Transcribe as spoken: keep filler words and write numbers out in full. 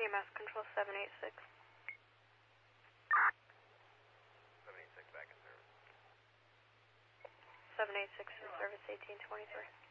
Mass Control seven eight six. seven eight six back in service. seven eight six in service eighteen twenty-three.